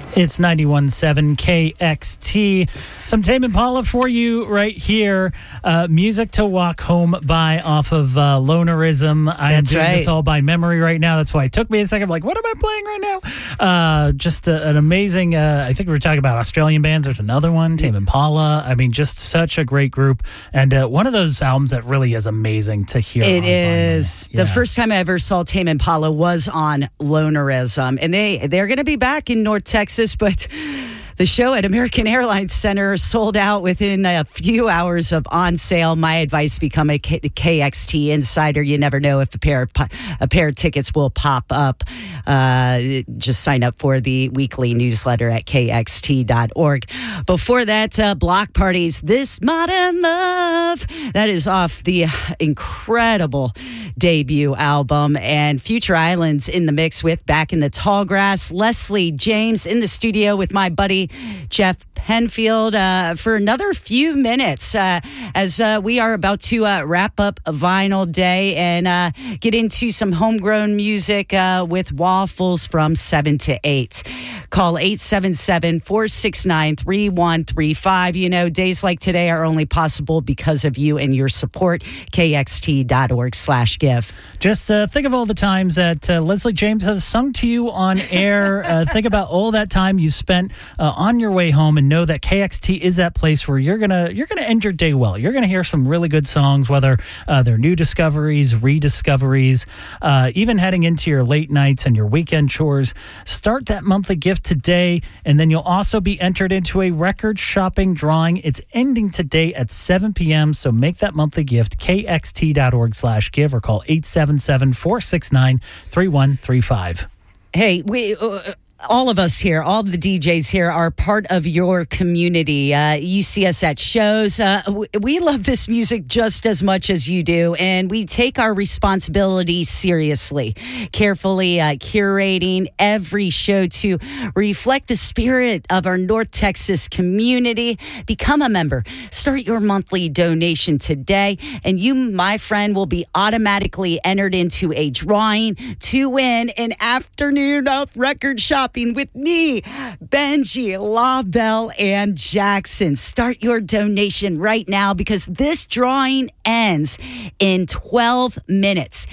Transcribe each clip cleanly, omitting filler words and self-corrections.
It's 91.7 KXT. Some Tame Impala for you right here. Music to Walk Home by off of Lonerism. I'm doing this all by memory right now. That's why it took me a second. I'm like, what am I playing right now? Just an amazing, I think we were talking about Australian bands. There's another one, Tame Impala. I mean, just such a great group. And one of those albums that really is amazing to hear. It is. Yeah. The first time I ever saw Tame Impala was on Lonerism. And they're going to be back in North Texas, but the show at American Airlines Center sold out within a few hours of on sale. My advice, become a KXT insider. You never know if a pair of tickets will pop up. Just sign up for the weekly newsletter at kxt.org. Before that, Block Parties, This Modern Love. That is off the incredible debut album. And Future Islands in the mix with Back in the Tall Grass. Leslie James in the studio with my buddy Jeff Penfield for another few minutes as we are about to wrap up Vinyl Day and get into some homegrown music with Waffles from 7 to 8. Call 877-469-3135. You know, days like today are only possible because of you and your support. KXT.org/give. Just think of all the times that Leslie James has sung to you on air. Think about all that time you spent on your way home, and know that KXT is that place where you're gonna end your day well. You're gonna hear some really good songs, whether they're new discoveries, rediscoveries, even heading into your late nights and your weekend chores. Start that monthly gift today, and then you'll also be entered into a record shopping drawing. It's ending today at 7 p.m., so make that monthly gift, kxt.org/give, or call 877-469-3135. Hey, all of us here, all the DJs here are part of your community. You see us at shows. We love this music just as much as you do, and we take our responsibility seriously, carefully curating every show to reflect the spirit of our North Texas community. Become a member. Start your monthly donation today, and you, my friend, will be automatically entered into a drawing to win an afternoon of record shopping with me, Benji, LaBelle, and Jackson. Start your donation right now because this drawing ends in 12 minutes.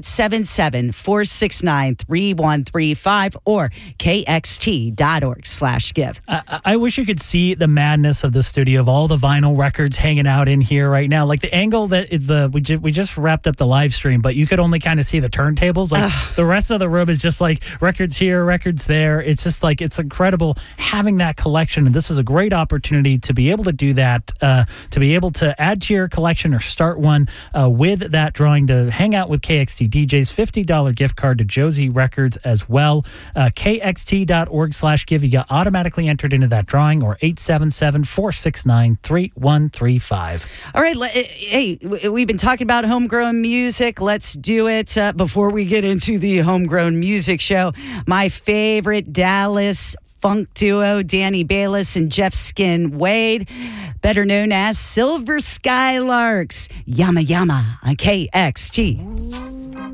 877-469-3135 or kxt.org/give. I wish you could see the madness of the studio, of all the vinyl records hanging out in here right now. Like the angle that we just wrapped up the live stream, but you could only kind of see the turntables. Like the rest of the room is just like records here, records there. It's just like, it's incredible having that collection. And this is a great opportunity to be able to do that, to be able to add to your collection or start one with that drawing, to hang out with KXT DJs. $50 gift card to Josie Records as well. KXT.org/give. You got automatically entered into that drawing, or 877-469-3135. All right. Hey, we've been talking about homegrown music. Let's do it. Before we get into the homegrown music show, my favorite Dallas funk duo, Danny Bayless and Jeff Skin Wade, better known as Silver Skylarks. Yama Yama on KXT.